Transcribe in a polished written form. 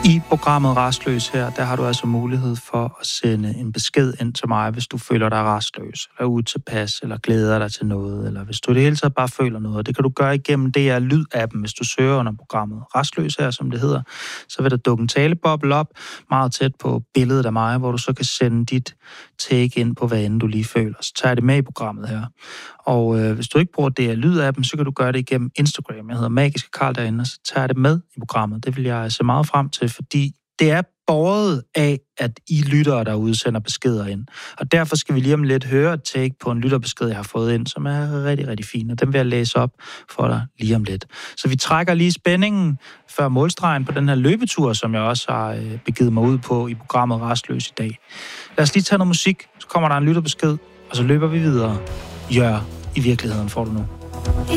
I programmet Rastløs her, der har du altså mulighed for at sende en besked ind til mig, hvis du føler dig rastløs, eller utilpas, eller glæder dig til noget, eller hvis du i det hele taget bare føler noget. Det kan du gøre igennem DR Lyd-appen, hvis du søger under programmet Rastløs her, som det hedder. Så vil der dukke en taleboble op, meget tæt på billedet af mig, hvor du så kan sende dit take ind på, hvad end du lige føler. Så tager jeg det med i programmet her. Og hvis du ikke bruger DR Lyd-appen, så kan du gøre det igennem Instagram. Jeg hedder Magiske Karl derinde, og så tager jeg det med i programmet. Det vil jeg se meget frem til, fordi det er båret af, at I lyttere derude sender beskeder ind. Og derfor skal vi lige om lidt høre et take på en lytterbesked, jeg har fået ind, som er rigtig, rigtig fin. Og den vil jeg læse op for dig lige om lidt. Så vi trækker lige spændingen før målstregen på den her løbetur, som jeg også har begivet mig ud på i programmet Rastløs i dag. Lad os lige tage noget musik, så kommer der en lytterbesked, og så løber vi videre. I virkeligheden får du nu.